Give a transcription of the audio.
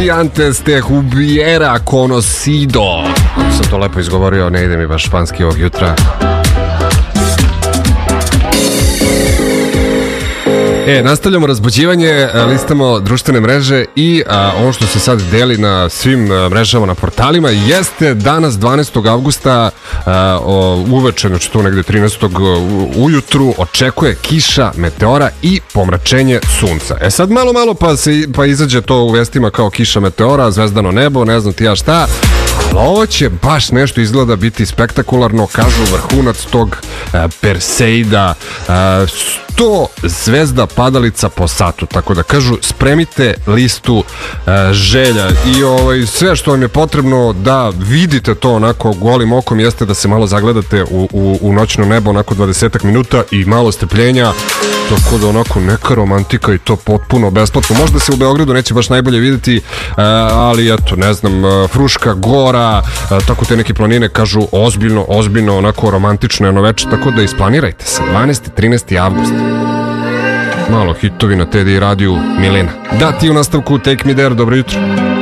Antes te hubiera conocido. Sam to lepo izgovorio, ne ide mi baš španski ovog jutra. Nastavljamo razbuđivanje, listamo društvene mreže i ono što se sad deli na svim mrežama, na portalima, jeste danas 12. avgusta uveče, znači tu negde 13. ujutru, očekuje kiša, meteora i pomračenje sunca. Sad malo pa izađe to u vestima kao kiša, meteora, zvezdano nebo, ne znam ti ja šta. Ovo će baš nešto izgleda biti spektakularno, kažu vrhunac tog Perseida, 100 zvezda padalica po satu, tako da kažu spremite listu želja i sve što vam je potrebno da vidite to onako golim okom jeste da se malo zagledate u noćno nebo onako 20 minuta i malo strpljenja, tako da onako neka romantika i to potpuno besplatno. Možda se u Beogradu neće baš najbolje vidjeti, ali eto, ne znam, Fruška gora, tako te neke planine kažu ozbiljno, onako romantično jedno večer, tako da isplanirajte se, 12. 13. avgust. Malo hitovi na TDI radiju, Milena. Da, ti u nastavku Take Me There, dobro jutro.